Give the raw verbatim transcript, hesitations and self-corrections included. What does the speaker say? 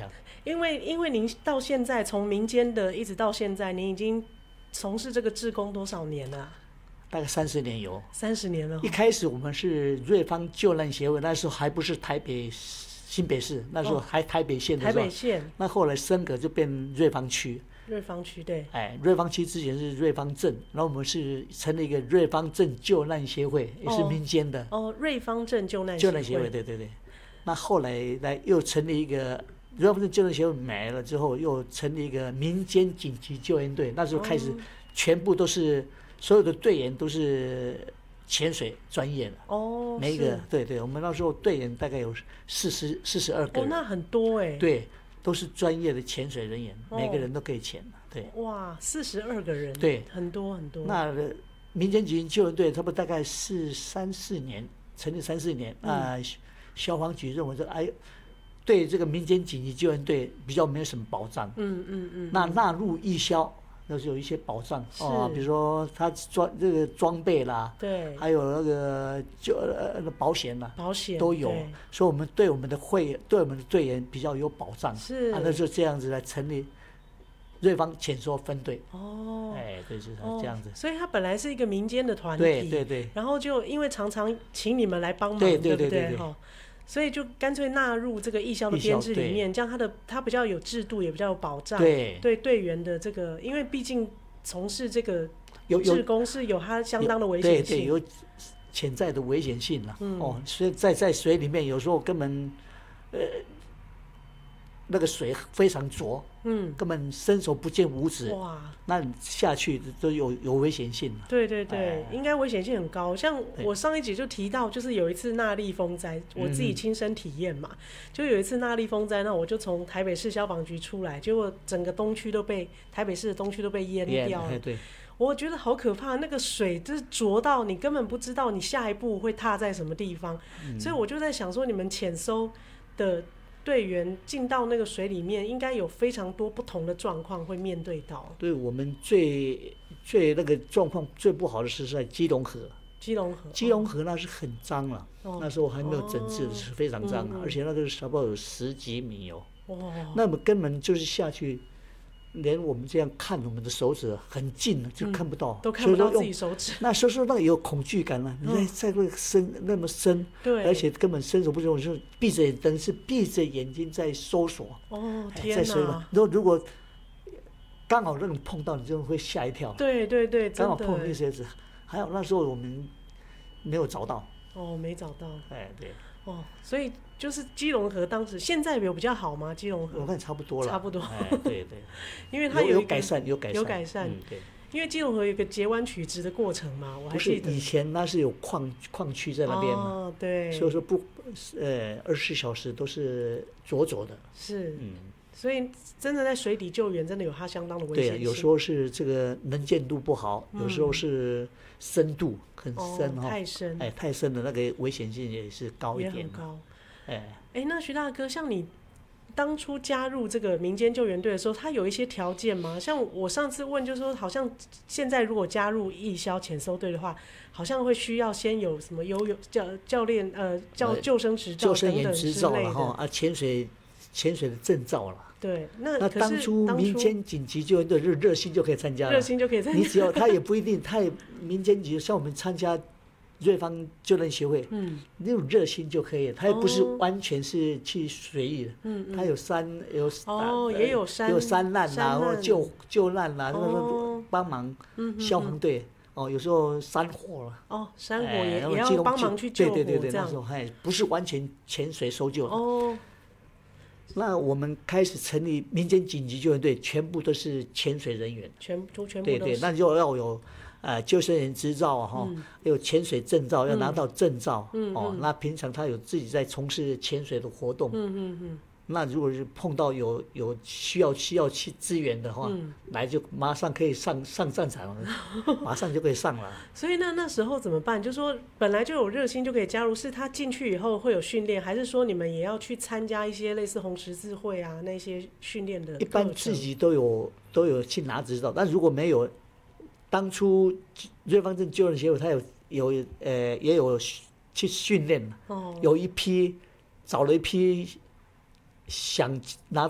样。 因为因为您到现在从民间的一直到现在，您已经从事这个志工多少年了、啊？ 大概三十年有。 三十年了。 一开始我们是瑞芳救难协会，那时候还不是台北新北市，那时候还台北县的时候。 台北县。 那后来升格就变瑞芳区。 瑞芳区对。 哎，瑞芳区之前是瑞芳镇，然后我们是成立一个瑞芳镇救难协会，也是民间的。 哦，哦瑞芳镇救难救难协会，对对对。那后来来又成立一个瑞芳镇救难协会没了之后，又成立一个民间紧急救援队。那时候开始，全部都是、哦、所有的队员都是潜水专业的。哦，每一个对对，我们那时候队员大概有四十四十二个人。 哦，那很多哎。 对。都是专业的潜水人员，哦、每个人都可以潜。对， 哇，四十二个人， 对， 很多很多。 那民间紧急救援队，差不多大概是三四年成立三四年啊、嗯呃，消防局认为说，哎，对这个民间紧急救援队比较没有什么保障。嗯嗯嗯。那纳入义消，那是有一些保障哦，比如说他装这个装备啦， 对， 还有那个就呃保险啦， 保险都有，所以我们对我们的会对我们的队员比较有保障。 是， 啊，那就这样子来成立瑞芳潜搜分队。哦，哎，对，就是这样子。 哦、所以他本来是一个民间的团体， 对对对。 然后就因为常常请你们来帮忙， 对对对对不对？所以就干脆纳入这个义消的编制里面，这样他的他比较有制度，也比较有保障。 对对队员的这个，因为毕竟从事这个志工是有它相当的危险性， 对对，有潜在的危险性啦。嗯、哦，所以在在水里面有时候根本呃那个水非常浊，嗯，根本伸手不见五指。哇，那你下去都有有危险性了。 对对对、哎，应该危险性很高。像我上一集就提到，就是有一次纳莉风灾，我自己亲身体验嘛、嗯，就有一次纳莉风灾，那我就从台北市消防局出来，结果整个东区都被台北市的东区都被淹掉了。 对， 我觉得好可怕，那个水就是浊到你根本不知道你下一步会踏在什么地方，嗯、所以我就在想说，你们潜搜的队员进到那个水里面，应该有非常多不同的状况会面对到。 对，我们最最那个状况最不好的是在基隆河。 基隆河， 基隆河那是很脏了、哦，那时候还没有整治的是非常脏、哦、而且那个差不多有十几米哦。哦，那么根本就是下去。连我们这样看我们的手指很近了，就看不到、 嗯，都看不到自己手指。 那时候那个有恐惧感了，你在在那个深那么深， 对， 而且根本伸手不见，就是闭着眼，等于是闭着眼睛在搜索。 哦，天哪！ 在水里，如果如果刚好让你碰到，你就会吓一跳。 对对对， 刚好碰那些子，还好那时候我们没有找到。 哦，没找到。 哎，对。 哦，所以就是基隆河当时现在有比较好吗？基隆河我看差不多了， 差不多。 哎，对对， 因为它有有改善，有改善， 有改善。 嗯，对。 因为基隆河有一个截弯曲直的过程嘛，我还记得。 不是以前那是有矿矿区在那边嘛， 哦，对。 所以说不，呃，二十四小时都是浊浊的。 是，嗯。所以真的在水底救援，真的有它相当的危险性。 对，有时候是这个能见度不好，嗯、有时候是深度很深哈、 哦，太深， 哎，太深的那个危险性也是高一点。 也很高。 哎哎，那徐大哥，像你当初加入这个民间救援队的时候，他有一些条件吗？像我上次问，就是说，好像现在如果加入义消潜搜队的话，好像会需要先有什么游泳教教练呃教救生执照等等之类的啊，潜水潜水的证照了。 对，那那当初民间紧急救援队热热心就可以参加了， 热心就可以参加。 你只要他也不一定，他也民间紧急像我们参加瑞芳救援协会，嗯，那种热心就可以了，他也不是完全是去随意的，嗯嗯，他有山有哦，也有山有山难啦，或救救难啦，那个帮忙消防队哦，有时候山火了哦，山火也也要帮忙去救火， 对对对对，那时候还不是完全潜水搜救的哦。那我们开始成立民间紧急救援队，全部都是潜水人员， 全都全部对对，那就要有呃救生员执照哈、嗯，有潜水证照，要拿到证照、嗯、哦、嗯。那平常他有自己在从事潜水的活动，嗯嗯嗯。那如果是碰到有有需要需要去支援的话，嗯、来就马上可以上上战场了，马上就可以上了。 所以那那时候怎么办？就说本来就有热心就可以加入，是他进去以后会有训练，还是说你们也要去参加一些类似红十字会啊那些训练的课程？ 一般自己都有都有去拿执照，但如果没有，当初瑞芳镇救援协会他有有呃也有去训练、哦，有一批找了一批。想拿